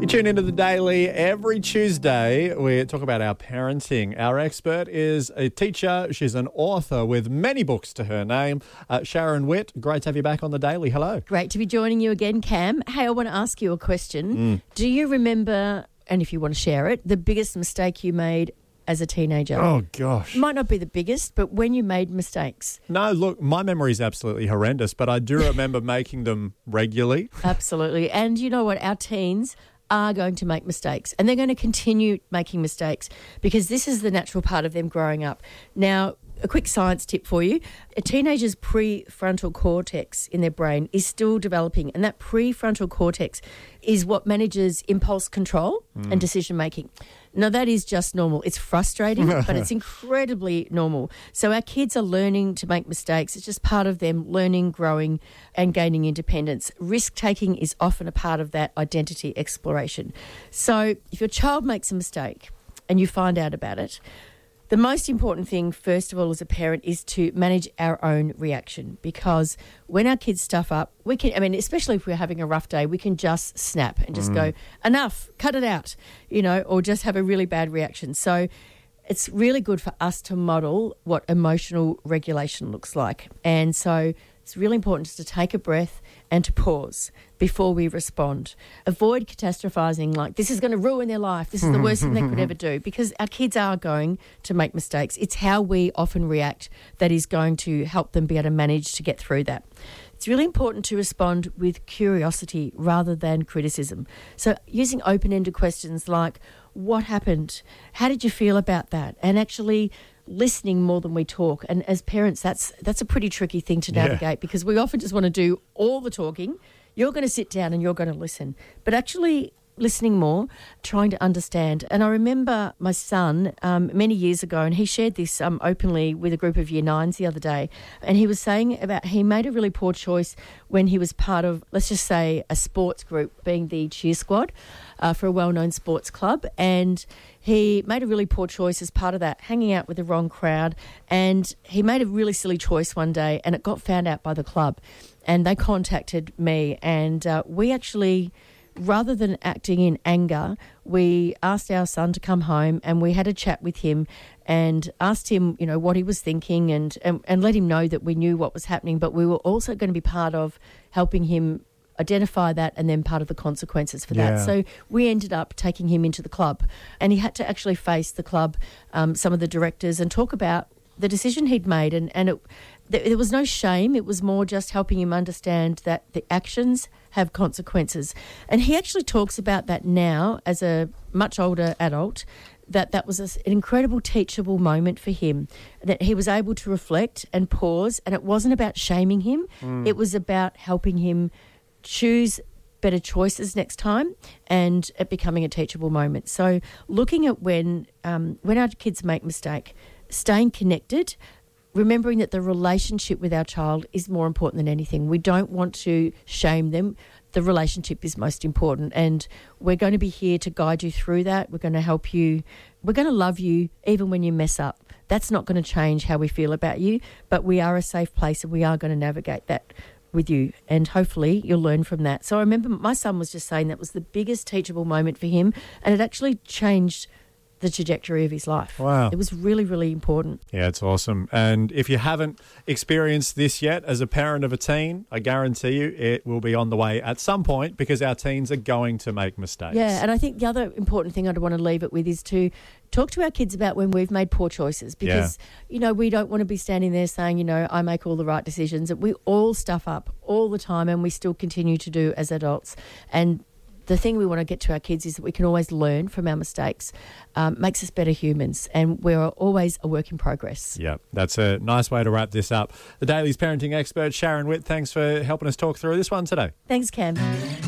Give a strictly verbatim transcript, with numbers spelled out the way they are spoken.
You tune into The Daily every Tuesday. We talk about our parenting. Our expert is a teacher. She's an author with many books to her name. Uh, Sharon Witt, great to have you back on The Daily. Hello. Great to be joining you again, Cam. Hey, I want to ask you a question. Mm. Do you remember, and if you want to share it, the biggest mistake you made as a teenager? Oh, gosh. Might not be the biggest, but when you made mistakes. No, look, my memory is absolutely horrendous, but I do remember making them regularly. Absolutely. And you know what? Our teens are going to make mistakes, and they're going to continue making mistakes because this is the natural part of them growing up. Now, a quick science tip for you. A teenager's prefrontal cortex in their brain is still developing, and that prefrontal cortex is what manages impulse control mm. and decision-making. Now, that is just normal. It's frustrating, but it's incredibly normal. So our kids are learning to make mistakes. It's just part of them learning, growing, and gaining independence. Risk-taking is often a part of that identity exploration. So if your child makes a mistake and you find out about it, the most important thing, first of all, as a parent, is to manage our own reaction, because when our kids stuff up, we can, I mean, especially if we're having a rough day, we can just snap and just mm. go, enough, cut it out, you know, or just have a really bad reaction. So it's really good for us to model what emotional regulation looks like. And so it's really important just to take a breath and to pause before we respond. Avoid catastrophizing like this is going to ruin their life. This is the worst thing they could ever do, because our kids are going to make mistakes. It's how we often react that is going to help them be able to manage to get through that. It's really important to respond with curiosity rather than criticism. So using open-ended questions like, what happened? How did you feel about that? And actually listening more than we talk. And as parents, that's that's a pretty tricky thing to navigate yeah. because we often just want to do all the talking. You're going to sit down and you're going to listen. But actually listening more, trying to understand. And I remember my son um, many years ago, and he shared this um, openly with a group of year nines the other day, and he was saying about he made a really poor choice when he was part of, let's just say, a sports group, being the cheer squad uh, for a well-known sports club, and he made a really poor choice as part of that, hanging out with the wrong crowd, and he made a really silly choice one day, and it got found out by the club, and they contacted me, and uh, we actually, rather than acting in anger, we asked our son to come home, and we had a chat with him and asked him, you know, what he was thinking, and, and, and let him know that we knew what was happening, but we were also going to be part of helping him identify that and then part of the consequences for that. Yeah. So we ended up taking him into the club, and he had to actually face the club, um, some of the directors, and talk about the decision he'd made. And, and it, there was no shame. It was more just helping him understand that the actions have consequences. And he actually talks about that now as a much older adult, that that was a, an incredible teachable moment for him, that he was able to reflect and pause, and it wasn't about shaming him. Mm. It was about helping him choose better choices next time, and it becoming a teachable moment. So looking at when um, when our kids make mistake, staying connected, remembering that the relationship with our child is more important than anything. We don't want to shame them. The relationship is most important, and we're going to be here to guide you through that. We're going to help you. We're going to love you even when you mess up. That's not going to change how we feel about you, but we are a safe place, and we are going to navigate that with you, and hopefully you'll learn from that. So I remember my son was just saying that was the biggest teachable moment for him, and it actually changed the trajectory of his life. Wow. It was really, really important. Yeah, it's awesome. And if you haven't experienced this yet as a parent of a teen, I guarantee you it will be on the way at some point, because our teens are going to make mistakes. Yeah, and I think the other important thing I'd want to leave it with is to talk to our kids about when we've made poor choices, because, yeah. you know, we don't want to be standing there saying, you know, I make all the right decisions. We all stuff up all the time, and we still continue to do as adults. And the thing we want to get to our kids is that we can always learn from our mistakes. Um, makes us better humans, and we're always a work in progress. Yeah, that's a nice way to wrap this up. The Daily's parenting expert, Sharon Witt, thanks for helping us talk through this one today. Thanks, Cam.